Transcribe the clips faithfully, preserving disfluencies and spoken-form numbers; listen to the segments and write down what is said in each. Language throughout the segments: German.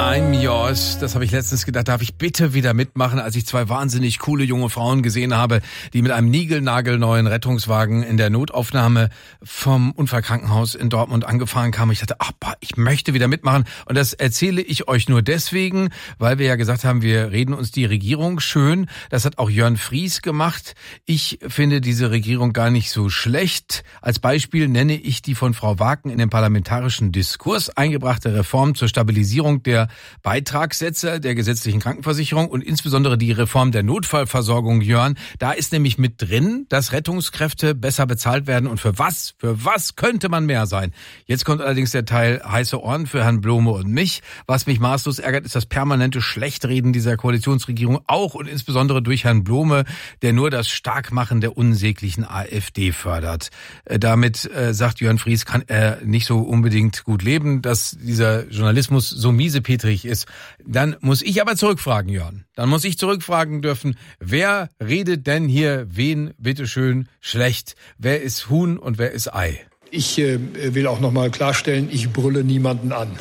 I'm yours. Das habe ich letztens gedacht, darf ich bitte wieder mitmachen, als ich zwei wahnsinnig coole junge Frauen gesehen habe, die mit einem niegelnagelneuen Rettungswagen in der Notaufnahme vom Unfallkrankenhaus in Dortmund angefahren kamen. Ich dachte, ach, ich möchte wieder mitmachen. Und das erzähle ich euch nur deswegen, weil wir ja gesagt haben, wir reden uns die Regierung schön. Das hat auch Jörn Fries gemacht. Ich finde diese Regierung gar nicht so schlecht. Als Beispiel nenne ich die von Frau Waken in den parlamentarischen Diskurs eingebrachte Reform zur Stabilisierung der Beitragssätze der gesetzlichen Krankenversicherung und insbesondere die Reform der Notfallversorgung, Jörn. Da ist nämlich mit drin, dass Rettungskräfte besser bezahlt werden. Und für was? Für was könnte man mehr sein? Jetzt kommt allerdings der Teil heiße Ohren für Herrn Blome und mich. Was mich maßlos ärgert, ist das permanente Schlechtreden dieser Koalitionsregierung, auch und insbesondere durch Herrn Blome, der nur das Starkmachen der unsäglichen AfD fördert. Damit, äh, sagt Jörn Fries, kann er nicht so unbedingt gut leben, dass dieser Journalismus so miesepetrig ist. Dann muss ich aber zurückfragen, Jörn. Dann muss ich zurückfragen dürfen, wer redet denn hier wen bitteschön schlecht? Wer ist Huhn und wer ist Ei? Ich äh, will auch noch mal klarstellen, ich brülle niemanden an.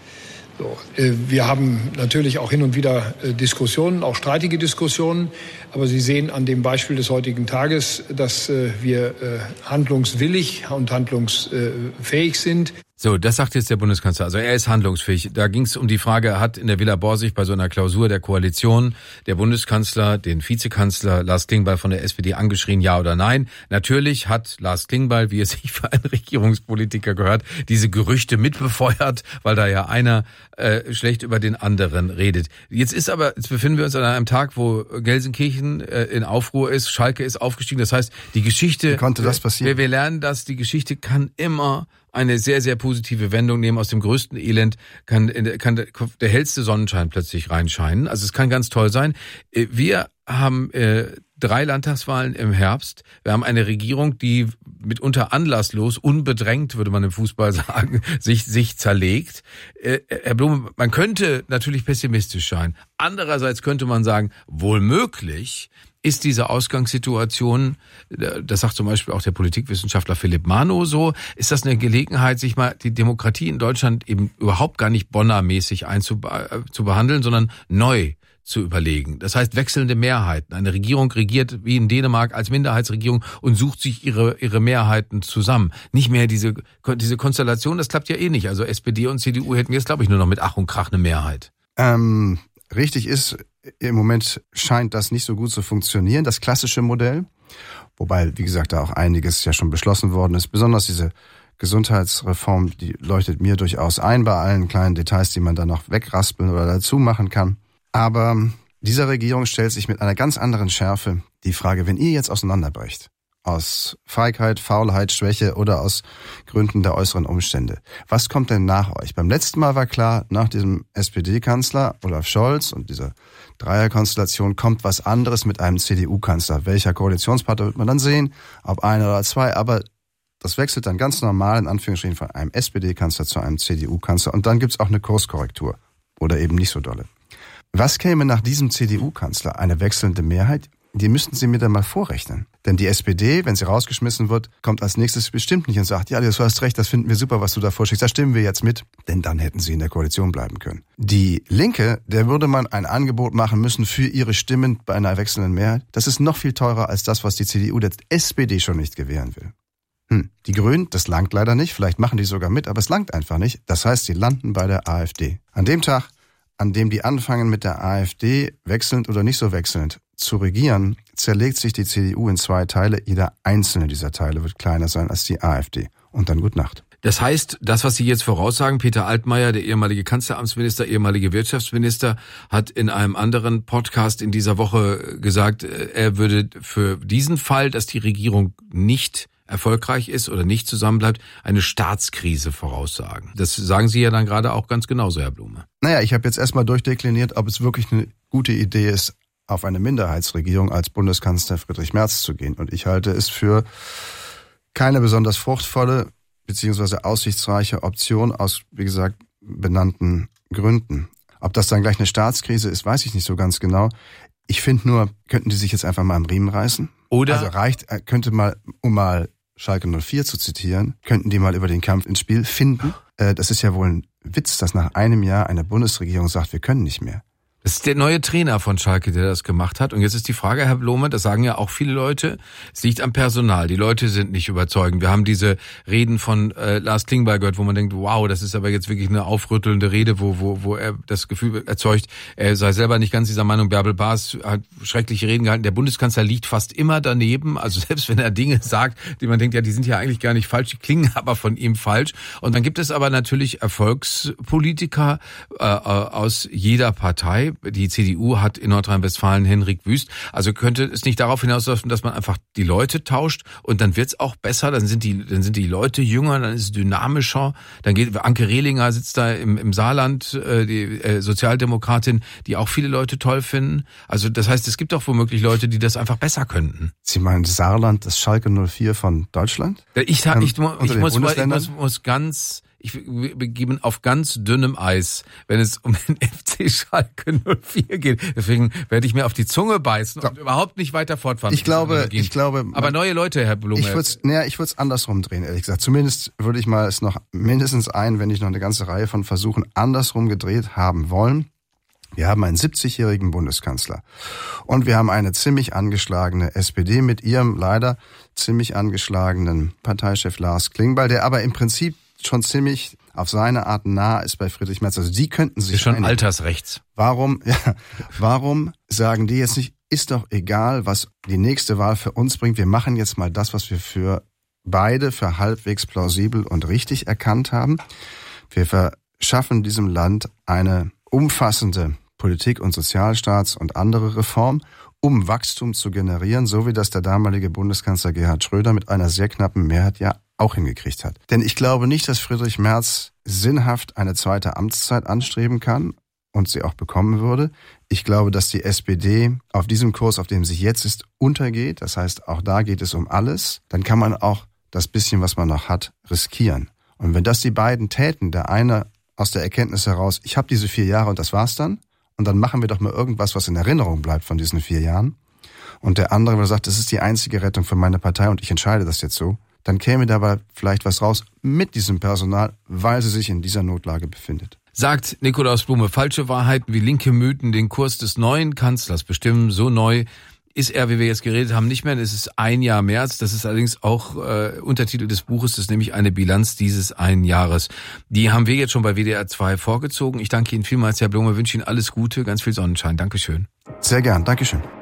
So, äh, wir haben natürlich auch hin und wieder äh, Diskussionen, auch streitige Diskussionen. Aber Sie sehen an dem Beispiel des heutigen Tages, dass äh, wir äh, handlungswillig und handlungsfähig sind. So, das sagt jetzt der Bundeskanzler. Also er ist handlungsfähig. Da ging es um die Frage, hat in der Villa Borsig bei so einer Klausur der Koalition der Bundeskanzler den Vizekanzler Lars Klingbeil von der S P D angeschrien, ja oder nein? Natürlich hat Lars Klingbeil, wie es sich für einen Regierungspolitiker gehört, diese Gerüchte mitbefeuert, weil da ja einer äh, schlecht über den anderen redet. Jetzt ist aber, jetzt befinden wir uns an einem Tag, wo Gelsenkirchen äh, in Aufruhr ist, Schalke ist aufgestiegen. Das heißt, die Geschichte... Wie konnte das passieren? Wir, wir lernen, dass die Geschichte kann immer eine sehr, sehr positive Wendung nehmen. Aus dem größten Elend kann, kann der hellste Sonnenschein plötzlich reinscheinen. Also es kann ganz toll sein. Wir haben äh, drei Landtagswahlen im Herbst. Wir haben eine Regierung, die mitunter anlasslos, unbedrängt, würde man im Fußball sagen, sich, sich zerlegt. Äh, Herr Blome, man könnte natürlich pessimistisch sein. Andererseits könnte man sagen, wohl möglich ist diese Ausgangssituation, das sagt zum Beispiel auch der Politikwissenschaftler Philipp Manow so, ist das eine Gelegenheit, sich mal die Demokratie in Deutschland eben überhaupt gar nicht Bonner-mäßig einzubehandeln, sondern neu zu überlegen. Das heißt wechselnde Mehrheiten. Eine Regierung regiert wie in Dänemark als Minderheitsregierung und sucht sich ihre ihre Mehrheiten zusammen. Nicht mehr diese diese Konstellation, das klappt ja eh nicht. Also S P D und C D U hätten jetzt, glaube ich, nur noch mit Ach und Krach eine Mehrheit. Ähm, richtig ist, im Moment scheint das nicht so gut zu funktionieren, das klassische Modell. Wobei, wie gesagt, da auch einiges ja schon beschlossen worden ist. Besonders diese Gesundheitsreform, die leuchtet mir durchaus ein bei allen kleinen Details, die man da noch wegraspeln oder dazu machen kann. Aber dieser Regierung stellt sich mit einer ganz anderen Schärfe die Frage, wenn ihr jetzt auseinanderbrecht, aus Feigheit, Faulheit, Schwäche oder aus Gründen der äußeren Umstände, was kommt denn nach euch? Beim letzten Mal war klar, nach diesem S P D-Kanzler Olaf Scholz und dieser Dreierkonstellation kommt was anderes mit einem C D U-Kanzler. Welcher Koalitionspartner wird man dann sehen? Ob einer oder zwei, aber das wechselt dann ganz normal in Anführungsstrichen von einem S P D-Kanzler zu einem C D U-Kanzler und dann gibt's auch eine Kurskorrektur oder eben nicht so dolle. Was käme nach diesem C D U-Kanzler? Eine wechselnde Mehrheit? Die müssten Sie mir dann mal vorrechnen. Denn die S P D, wenn sie rausgeschmissen wird, kommt als nächstes bestimmt nicht und sagt, ja, du hast recht, das finden wir super, was du da vorschickst, da stimmen wir jetzt mit. Denn dann hätten sie in der Koalition bleiben können. Die Linke, der würde man ein Angebot machen müssen für ihre Stimmen bei einer wechselnden Mehrheit. Das ist noch viel teurer als das, was die C D U der S P D schon nicht gewähren will. Hm. Die Grünen, das langt leider nicht, vielleicht machen die sogar mit, aber es langt einfach nicht. Das heißt, sie landen bei der AfD. An dem Tag, an dem die anfangen mit der AfD, wechselnd oder nicht so wechselnd, zu regieren, zerlegt sich die C D U in zwei Teile. Jeder einzelne dieser Teile wird kleiner sein als die AfD. Und dann Gute Nacht. Das heißt, das, was Sie jetzt voraussagen, Peter Altmaier, der ehemalige Kanzleramtsminister, ehemalige Wirtschaftsminister, hat in einem anderen Podcast in dieser Woche gesagt, er würde für diesen Fall, dass die Regierung nicht erfolgreich ist oder nicht zusammenbleibt, eine Staatskrise voraussagen. Das sagen Sie ja dann gerade auch ganz genauso, Herr Blome. Naja, ich habe jetzt erstmal durchdekliniert, ob es wirklich eine gute Idee ist, auf eine Minderheitsregierung als Bundeskanzler Friedrich Merz zu gehen. Und ich halte es für keine besonders fruchtvolle bzw. aussichtsreiche Option aus, wie gesagt, benannten Gründen. Ob das dann gleich eine Staatskrise ist, weiß ich nicht so ganz genau. Ich finde nur, könnten die sich jetzt einfach mal am Riemen reißen? Oder? Also reicht, könnte mal, um mal Schalke null vier zu zitieren, könnten die mal über den Kampf ins Spiel finden. Äh, das ist ja wohl ein Witz, dass nach einem Jahr eine Bundesregierung sagt, wir können nicht mehr. Das ist der neue Trainer von Schalke, der das gemacht hat. Und jetzt ist die Frage, Herr Blome, das sagen ja auch viele Leute, es liegt am Personal. Die Leute sind nicht überzeugend. Wir haben diese Reden von äh, Lars Klingbeil gehört, wo man denkt, wow, das ist aber jetzt wirklich eine aufrüttelnde Rede, wo wo wo er das Gefühl erzeugt, er sei selber nicht ganz dieser Meinung. Bärbel Baas hat schreckliche Reden gehalten. Der Bundeskanzler liegt fast immer daneben. Also selbst wenn er Dinge sagt, die man denkt, ja, die sind ja eigentlich gar nicht falsch, die klingen aber von ihm falsch. Und dann gibt es aber natürlich Erfolgspolitiker äh, aus jeder Partei. Die C D U hat in Nordrhein-Westfalen Henrik Wüst. Also könnte es nicht darauf hinauslaufen, dass man einfach die Leute tauscht und dann wird's auch besser, dann sind die dann sind die Leute jünger, dann ist es dynamischer. Dann geht Anke Rehlinger sitzt da im, im Saarland, äh, die äh, Sozialdemokratin, die auch viele Leute toll finden. Also das heißt, es gibt doch womöglich Leute, die das einfach besser könnten. Sie meinen Saarland, das Schalke null vier von Deutschland? Ich, ich, ich, ich, muss, ich, muss, muss ganz... Ich begebe auf ganz dünnem Eis, wenn es um den F C Schalke null vier geht. Deswegen werde ich mir auf die Zunge beißen und so. überhaupt nicht weiter fortfahren. Ich glaube, ich glaube. Aber neue Leute, Herr Blome. Ich würde es, naja, ich würde es andersrum drehen, ehrlich gesagt. Zumindest würde ich mal es noch mindestens ein, wenn nicht noch eine ganze Reihe von Versuchen andersrum gedreht haben wollen. Wir haben einen siebzigjährigen Bundeskanzler und wir haben eine ziemlich angeschlagene S P D mit ihrem leider ziemlich angeschlagenen Parteichef Lars Klingbeil, der aber im Prinzip schon ziemlich auf seine Art nah ist bei Friedrich Merz. Also die könnten sich ist schon einigen. Altersrechts. Warum, ja, warum sagen die jetzt nicht, ist doch egal, was die nächste Wahl für uns bringt. Wir machen jetzt mal das, was wir für beide für halbwegs plausibel und richtig erkannt haben. Wir verschaffen diesem Land eine umfassende Politik- und Sozialstaats- und andere Reform, um Wachstum zu generieren, so wie das der damalige Bundeskanzler Gerhard Schröder mit einer sehr knappen Mehrheit ja auch hingekriegt hat. Denn ich glaube nicht, dass Friedrich Merz sinnhaft eine zweite Amtszeit anstreben kann und sie auch bekommen würde. Ich glaube, dass die S P D auf diesem Kurs, auf dem sie jetzt ist, untergeht. Das heißt, auch da geht es um alles. Dann kann man auch das bisschen, was man noch hat, riskieren. Und wenn das die beiden täten, der eine aus der Erkenntnis heraus, ich habe diese vier Jahre und das war's dann, und dann machen wir doch mal irgendwas, was in Erinnerung bleibt von diesen vier Jahren, und der andere, der sagt, das ist die einzige Rettung für meine Partei und ich entscheide das jetzt so, dann käme dabei vielleicht was raus mit diesem Personal, weil sie sich in dieser Notlage befindet. Sagt Nikolaus Blume, falsche Wahrheiten wie linke Mythen den Kurs des neuen Kanzlers bestimmen. So neu ist er, wie wir jetzt geredet haben, nicht mehr. Es ist ein Jahr März. Das ist allerdings auch äh, Untertitel des Buches. Das ist nämlich eine Bilanz dieses einen Jahres. Die haben wir jetzt schon bei W D R zwei vorgezogen. Ich danke Ihnen vielmals, Herr Blume, wünsche Ihnen alles Gute, ganz viel Sonnenschein. Dankeschön. Sehr gern, Dankeschön.